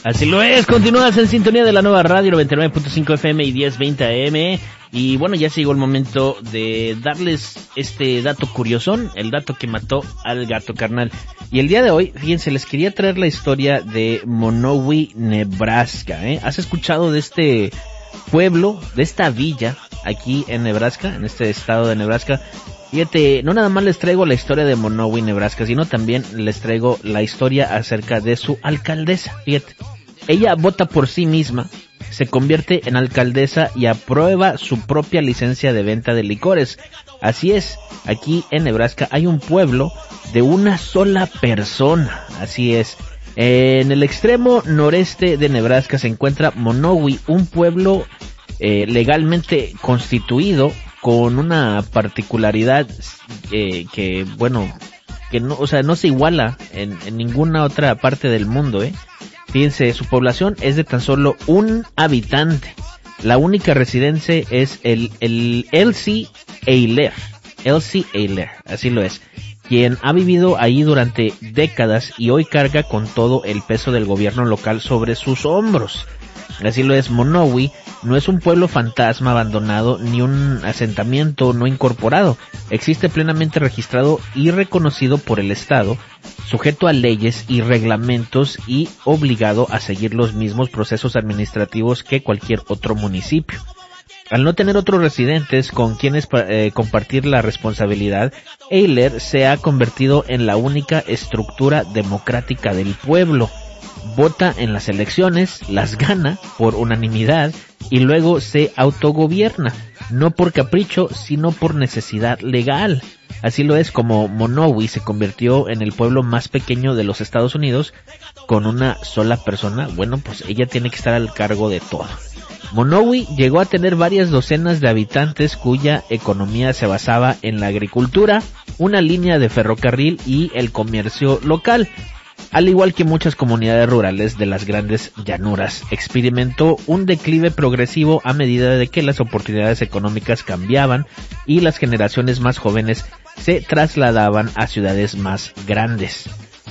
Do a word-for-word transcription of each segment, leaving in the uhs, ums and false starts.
Así lo es, continúas en sintonía de la nueva radio noventa y nueve punto cinco F M y diez veinte A M. Y bueno, ya llegó el momento de darles este dato curiosón, el dato que mató al gato carnal. Y el día de hoy, fíjense, les quería traer la historia de Monowi, Nebraska, ¿eh? ¿Has escuchado de este pueblo, de esta villa aquí en Nebraska, en este estado de Nebraska? Fíjate, no nada más les traigo la historia de Monowi, Nebraska, sino también les traigo la historia acerca de su alcaldesa. Fíjate, ella vota por sí misma, se convierte en alcaldesa y aprueba su propia licencia de venta de licores. Así es, aquí en Nebraska hay un pueblo de una sola persona, así es. En el extremo noreste de Nebraska se encuentra Monowi, un pueblo eh, legalmente constituido, con una particularidad eh, que, bueno, que no, o sea, no se iguala en, en ninguna otra parte del mundo, ¿eh? Fíjense, su población es de tan solo un habitante. La única residencia es el, el Elsie Eiler, Elsie Eiler, así lo es, quien ha vivido ahí durante décadas y hoy carga con todo el peso del gobierno local sobre sus hombros. Así lo es, Monowi no es un pueblo fantasma abandonado ni un asentamiento no incorporado. Existe plenamente registrado y reconocido por el Estado, sujeto a leyes y reglamentos y obligado a seguir los mismos procesos administrativos que cualquier otro municipio. Al no tener otros residentes con quienes eh, compartir la responsabilidad, Eiler se ha convertido en la única estructura democrática del pueblo. Vota en las elecciones, las gana por unanimidad y luego se autogobierna, no por capricho, sino por necesidad legal. Así lo es como Monowi se convirtió en el pueblo más pequeño de los Estados Unidos con una sola persona. Bueno, pues ella tiene que estar al cargo de todo. Monowi llegó a tener varias docenas de habitantes cuya economía se basaba en la agricultura, una línea de ferrocarril y el comercio local. Al igual que muchas comunidades rurales de las grandes llanuras, experimentó un declive progresivo a medida de que las oportunidades económicas cambiaban y las generaciones más jóvenes se trasladaban a ciudades más grandes.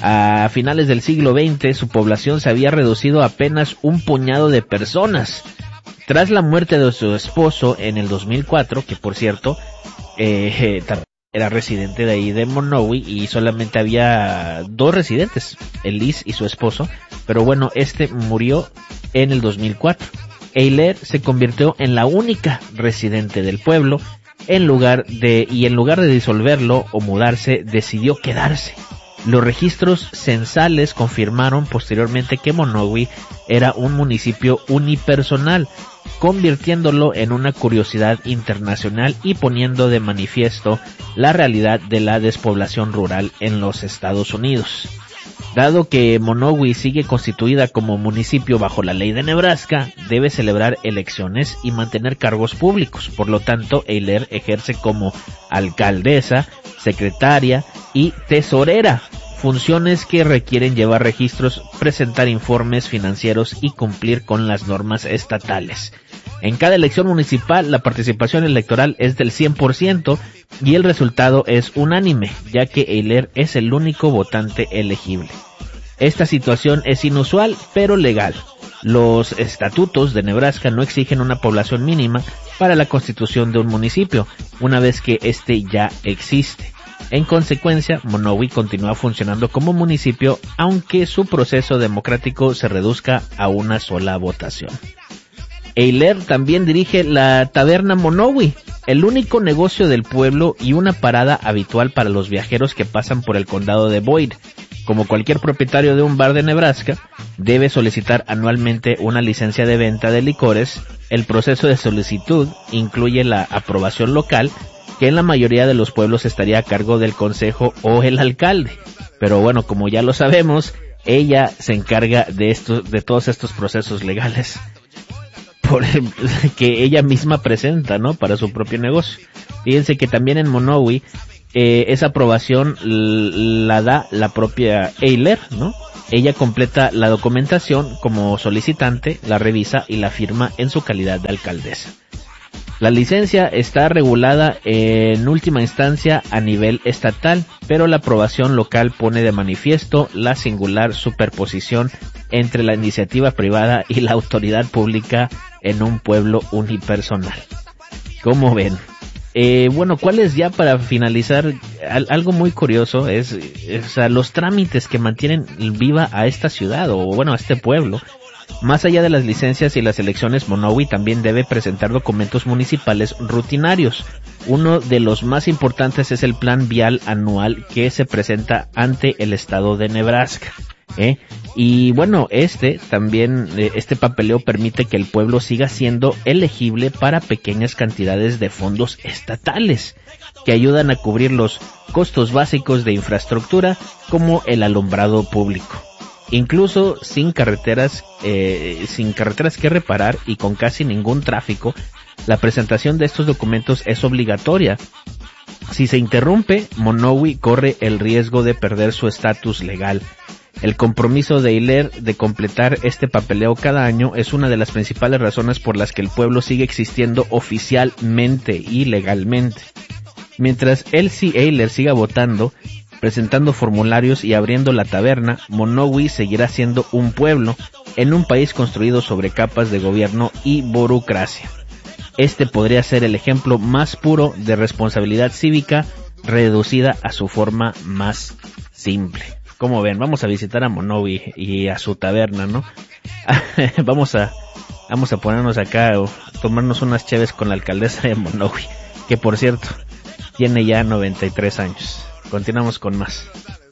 A finales del siglo veinte, su población se había reducido a apenas un puñado de personas. Tras la muerte de su esposo en el dos mil cuatro, que por cierto, eh, también era residente de ahí de Monowi y solamente había dos residentes, el Liz y su esposo, pero bueno, este murió en el dos mil cuatro. Eiler se convirtió en la única residente del pueblo, en lugar de, y en lugar de disolverlo o mudarse, decidió quedarse. Los registros censales confirmaron posteriormente que Monowi era un municipio unipersonal, convirtiéndolo en una curiosidad internacional y poniendo de manifiesto la realidad de la despoblación rural en los Estados Unidos. Dado que Monowi sigue constituida como municipio bajo la ley de Nebraska, debe celebrar elecciones y mantener cargos públicos. Por lo tanto, Eiler ejerce como alcaldesa, secretaria y tesorera, funciones que requieren llevar registros, presentar informes financieros y cumplir con las normas estatales. En cada elección municipal, la participación electoral es del cien por ciento y el resultado es unánime, ya que Eiler es el único votante elegible. Esta situación es inusual, pero legal. Los estatutos de Nebraska no exigen una población mínima para la constitución de un municipio, una vez que éste ya existe. En consecuencia, Monowi continúa funcionando como municipio, aunque su proceso democrático se reduzca a una sola votación. Eiler también dirige la taberna Monowi, el único negocio del pueblo y una parada habitual para los viajeros que pasan por el condado de Boyd. Como cualquier propietario de un bar de Nebraska, debe solicitar anualmente una licencia de venta de licores. El proceso de solicitud incluye la aprobación local, que en la mayoría de los pueblos estaría a cargo del consejo o el alcalde. Pero bueno, como ya lo sabemos, ella se encarga de estos, de todos estos procesos legales por ejemplo, que ella misma presenta, ¿no? Para su propio negocio. Fíjense que también en Monowi eh, esa aprobación la da la propia Eiler, ¿no? Ella completa la documentación como solicitante, la revisa y la firma en su calidad de alcaldesa. La licencia está regulada en última instancia a nivel estatal, pero la aprobación local pone de manifiesto la singular superposición entre la iniciativa privada y la autoridad pública en un pueblo unipersonal. ¿Cómo ven? Eh, bueno, ¿cuál es ya para finalizar? Al, algo muy curioso es, es o sea, los trámites que mantienen viva a esta ciudad, o bueno, a este pueblo. Más allá de las licencias y las elecciones, Monowi también debe presentar documentos municipales rutinarios. Uno de los más importantes es el plan vial anual que se presenta ante el estado de Nebraska. ¿eh? Y bueno, este también, este papeleo permite que el pueblo siga siendo elegible para pequeñas cantidades de fondos estatales que ayudan a cubrir los costos básicos de infraestructura como el alumbrado público. Incluso sin carreteras, eh, sin carreteras que reparar y con casi ningún tráfico, la presentación de estos documentos es obligatoria. Si se interrumpe, Monowi corre el riesgo de perder su estatus legal. El compromiso de Hiler de completar este papeleo cada año es una de las principales razones por las que el pueblo sigue existiendo oficialmente y legalmente. Mientras Elsie Eiler siga votando, presentando formularios y abriendo la taberna, Monowi seguirá siendo un pueblo en un país construido sobre capas de gobierno y burocracia. Este podría ser el ejemplo más puro de responsabilidad cívica reducida a su forma más simple. Como ven, vamos a visitar a Monowi y a su taberna, ¿no? vamos a vamos a ponernos acá o tomarnos unas cheves con la alcaldesa de Monowi, que por cierto tiene ya noventa y tres años. Continuamos con más.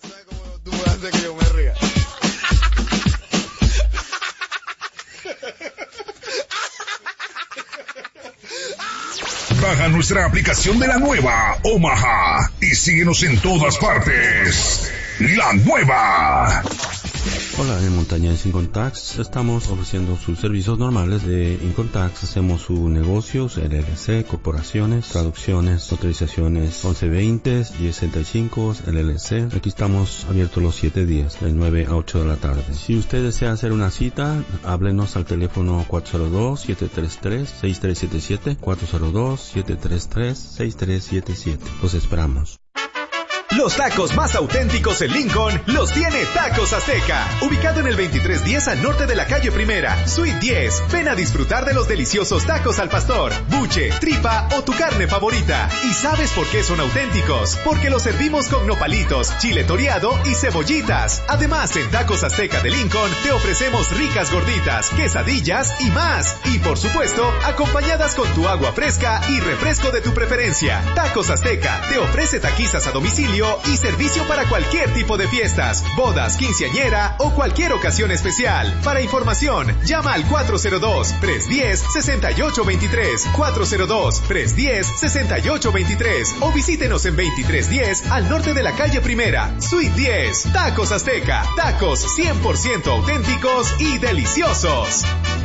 Baja nuestra aplicación de la nueva Omaha y síguenos en todas partes. La nueva. Hola, en Montañés Incontax estamos ofreciendo sus servicios normales de Incontax. Hacemos sus negocios, L L C, corporaciones, traducciones, autorizaciones once veinte, diez sesenta y cinco, L L C. Aquí estamos abiertos los siete días, de nueve a ocho de la tarde. Si usted desea hacer una cita, háblenos al teléfono cuatro cero dos, siete tres tres, seis tres siete siete, cuatro cero dos, siete tres tres, seis tres siete siete. Los esperamos. Los tacos más auténticos en Lincoln los tiene Tacos Azteca. Ubicado en el veintitrés diez al norte de la calle Primera, Suite diez. Ven a disfrutar de los deliciosos tacos al pastor, buche, tripa o tu carne favorita. ¿Y sabes por qué son auténticos? Porque los servimos con nopalitos, chile toreado y cebollitas. Además, en Tacos Azteca de Lincoln te ofrecemos ricas gorditas, quesadillas y más. Y por supuesto, acompañadas con tu agua fresca y refresco de tu preferencia. Tacos Azteca te ofrece taquizas a domicilio y servicio para cualquier tipo de fiestas, bodas, quinceañera o cualquier ocasión especial. Para información, llama al cuatro cero dos, tres uno cero, seis ocho dos tres, cuatro cero dos, tres uno cero, seis ocho dos tres o visítenos en veintitrés diez al norte de la calle Primera, Suite diez. Tacos Azteca, tacos cien por ciento auténticos y deliciosos.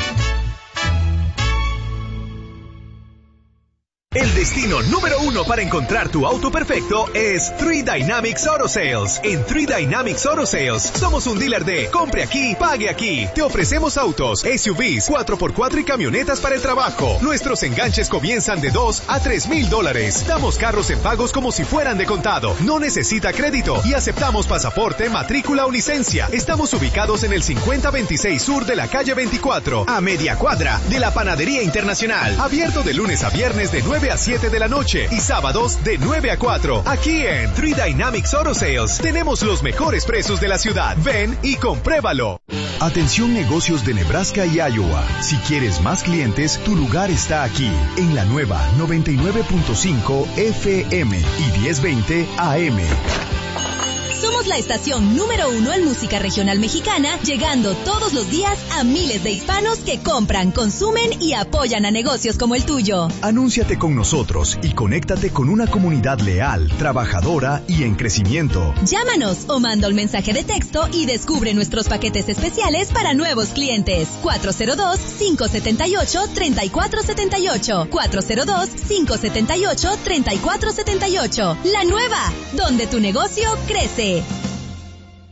El destino número uno para encontrar tu auto perfecto es Three Dynamics Auto Sales. En Three Dynamics Auto Sales somos un dealer de compre aquí, pague aquí. Te ofrecemos autos, S U Vs, cuatro por cuatro y camionetas para el trabajo. Nuestros enganches comienzan de dos a tres mil dólares. Damos carros en pagos como si fueran de contado. No necesita crédito y aceptamos pasaporte, matrícula o licencia. Estamos ubicados en el cincuenta veintiséis sur de la calle veinticuatro, a media cuadra de la Panadería Internacional. Abierto de lunes a viernes de nueve a siete de la noche y sábados de nueve a cuatro. Aquí en Three Dynamics Auto Sales tenemos los mejores precios de la ciudad. Ven y compruébalo. Atención negocios de Nebraska y Iowa. Si quieres más clientes, tu lugar está aquí, en la nueva noventa y nueve punto cinco F M y diez veinte A M. Somos la estación número uno en música regional mexicana, llegando todos los días a miles de hispanos que compran, consumen y apoyan a negocios como el tuyo. Anúnciate con nosotros y conéctate con una comunidad leal, trabajadora y en crecimiento. Llámanos o manda un mensaje de texto y descubre nuestros paquetes especiales para nuevos clientes. cuatro cero dos, cinco siete ocho, tres cuatro siete ocho. cuatro cero dos, cinco siete ocho, tres cuatro siete ocho. La nueva, donde tu negocio crece.